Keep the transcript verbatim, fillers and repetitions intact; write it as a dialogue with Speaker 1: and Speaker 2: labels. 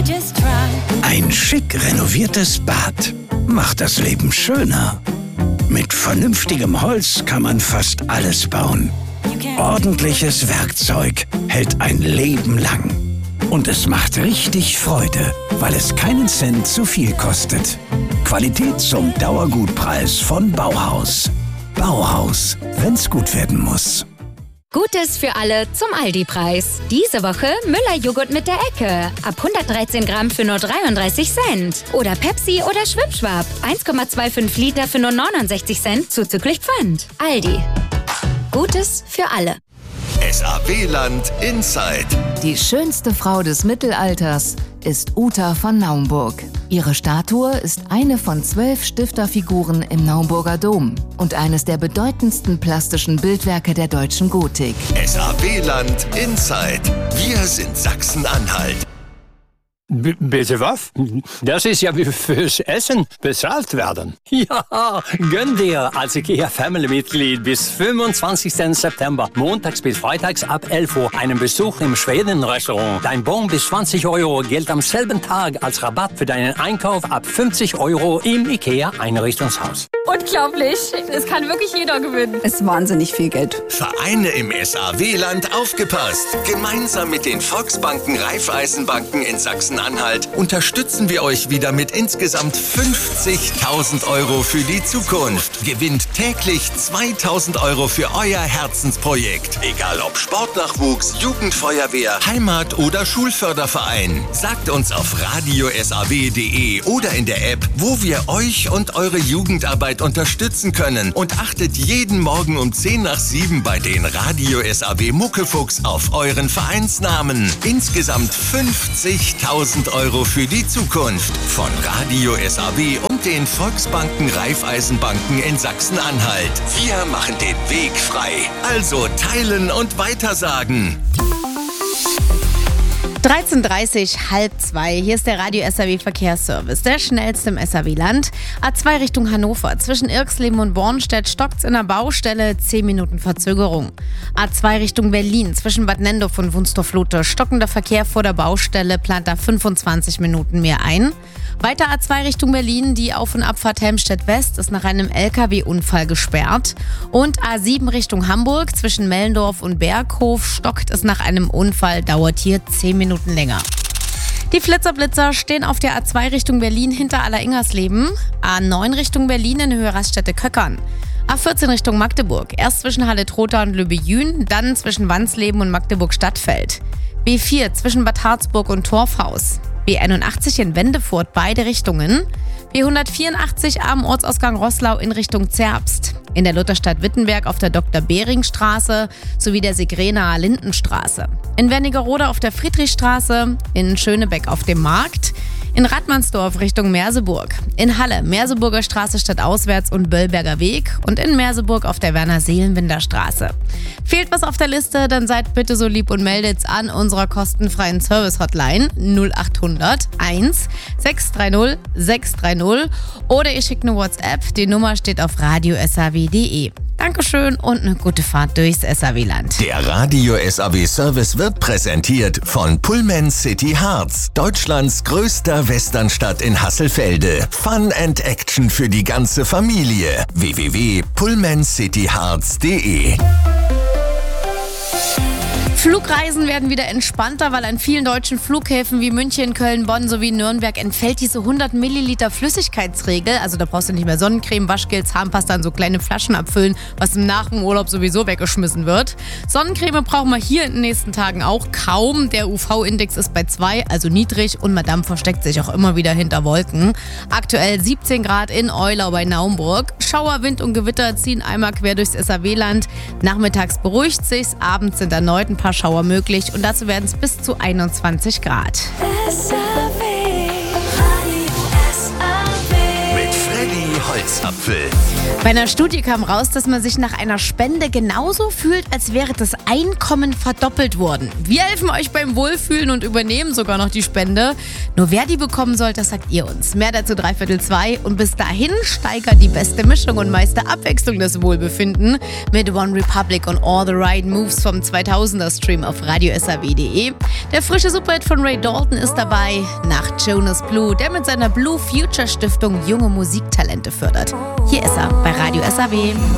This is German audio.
Speaker 1: Ein schick renoviertes Bad macht das Leben schöner. Mit vernünftigem Holz kann man fast alles bauen. Ordentliches Werkzeug hält ein Leben lang. Und es macht richtig Freude, weil es keinen Cent zu viel kostet. Qualität zum Dauergutpreis von Bauhaus. Bauhaus, wenn's gut werden muss.
Speaker 2: Gutes für alle zum Aldi-Preis. Diese Woche Müller-Joghurt mit der Ecke. Ab hundertdreizehn Gramm für nur dreiunddreißig Cent. Oder Pepsi oder Schwipschwap. eins Komma fünfundzwanzig Liter für nur neunundsechzig Cent zuzüglich Pfand. Aldi. Gutes für alle.
Speaker 3: S A W-Land Inside.
Speaker 4: Die schönste Frau des Mittelalters ist Uta von Naumburg. Ihre Statue ist eine von zwölf Stifterfiguren im Naumburger Dom und eines der bedeutendsten plastischen Bildwerke der deutschen Gotik.
Speaker 3: S A W-Land Inside. Wir sind Sachsen-Anhalt.
Speaker 5: B- bitte was? Das ist ja wie fürs Essen bezahlt werden. Ja, gönn dir als IKEA-Family-Mitglied bis fünfundzwanzigsten September, montags bis freitags ab elf Uhr, einen Besuch im Schweden-Restaurant. Dein Bon bis zwanzig Euro gilt am selben Tag als Rabatt für deinen Einkauf ab fünfzig Euro im IKEA-Einrichtungshaus.
Speaker 6: Unglaublich. Es kann wirklich jeder gewinnen.
Speaker 7: Ist wahnsinnig viel Geld.
Speaker 3: Vereine im S A W-Land aufgepasst. Gemeinsam mit den Volksbanken, Raiffeisenbanken in Sachsen-Anhalt unterstützen wir euch wieder mit insgesamt fünfzigtausend Euro für die Zukunft. Gewinnt täglich zweitausend Euro für euer Herzensprojekt. Egal ob Sportnachwuchs, Jugendfeuerwehr, Heimat- oder Schulförderverein. Sagt uns auf radio S A W punkt de oder in der App, wo wir euch und eure Jugendarbeit unterstützen können, und achtet jeden Morgen um zehn nach sieben bei den Radio S A W Muckefuchs auf euren Vereinsnamen. Insgesamt fünfzigtausend Euro für die Zukunft von Radio S A W und den Volksbanken, Raiffeisenbanken in Sachsen-Anhalt. Wir machen den Weg frei. Also teilen und weitersagen.
Speaker 8: dreizehn Uhr dreißig, halb zwei. Hier ist der Radio S A W Verkehrsservice, der schnellste im S A W-Land. A zwei Richtung Hannover. Zwischen Irxleben und Bornstedt stockt's in der Baustelle, zehn Minuten Verzögerung. A zwei Richtung Berlin. Zwischen Bad Nendorf und Wunstorf-Lotte stockender Verkehr vor der Baustelle, plant da fünfundzwanzig Minuten mehr ein. Weiter A zwei Richtung Berlin. Die Auf- und Abfahrt Helmstedt West ist nach einem L K W-Unfall gesperrt. Und A sieben Richtung Hamburg. Zwischen Mellendorf und Berghof stockt es nach einem Unfall, dauert hier zehn Minuten länger. Die Flitzerblitzer stehen auf der A zwei Richtung Berlin hinter Alleringers-Leben, A neun Richtung Berlin in Höhe Raststätte Köckern, A vierzehn Richtung Magdeburg, erst zwischen Halle-Trotha und Löbejün, dann zwischen Wandsleben und Magdeburg-Stadtfeld, B vier zwischen Bad Harzburg und Torfhaus, B einundachtzig in Wendefurt, beide Richtungen, B hundertvierundachtzig am Ortsausgang Roßlau in Richtung Zerbst, in der Lutherstadt Wittenberg auf der Doktor-Behring-Straße sowie der Sigrenaer Lindenstraße, in Wernigerode auf der Friedrichstraße, in Schönebeck auf dem Markt, in Radmannsdorf Richtung Merseburg, in Halle Merseburger Straße stadtauswärts und Böllberger Weg und in Merseburg auf der Werner-Seelenbinder Straße. Fehlt was auf der Liste, dann seid bitte so lieb und meldet's an unserer kostenfreien Service-Hotline null achthundert eins sechs drei null sechs drei null oder ihr schickt eine WhatsApp, die Nummer steht auf radio S A W punkt de. Dankeschön und eine gute Fahrt durchs S A W-Land.
Speaker 3: Der Radio S A W-Service wird präsentiert von Pullman City Harz, Deutschlands größter Westernstadt in Hasselfelde. Fun and Action für die ganze Familie. w w w punkt pullman city harz punkt de.
Speaker 8: Flugreisen werden wieder entspannter, weil an vielen deutschen Flughäfen wie München, Köln, Bonn sowie Nürnberg entfällt diese hundert Milliliter Flüssigkeitsregel. Also da brauchst du nicht mehr Sonnencreme, Waschgel, Zahnpasta in so kleine Flaschen abfüllen, was nach dem Urlaub sowieso weggeschmissen wird. Sonnencreme brauchen wir hier in den nächsten Tagen auch kaum. Der U V-Index ist bei zwei, also niedrig, und Madame versteckt sich auch immer wieder hinter Wolken. Aktuell siebzehn Grad in Eulau bei Naumburg. Schauer, Wind und Gewitter ziehen einmal quer durchs S A W-Land. Nachmittags beruhigt sich's, abends sind erneut ein paar Schauer möglich und dazu werden es bis zu einundzwanzig Grad.
Speaker 3: Mit Freddy Holzhauer. Augapfel.
Speaker 8: Bei einer Studie kam raus, dass man sich nach einer Spende genauso fühlt, als wäre das Einkommen verdoppelt worden. Wir helfen euch beim Wohlfühlen und übernehmen sogar noch die Spende. Nur wer die bekommen soll, das sagt ihr uns. Mehr dazu dreiviertel zwei. Und bis dahin steigert die beste Mischung und meiste Abwechslung das Wohlbefinden mit One Republic und All the Right Moves vom zweitausender Stream auf radio s a w punkt d e. Der frische Superhit von Ray Dalton ist dabei, nach Jonas Blue, der mit seiner Blue Future Stiftung junge Musiktalente fördert. Hier ist er bei Radio S A W.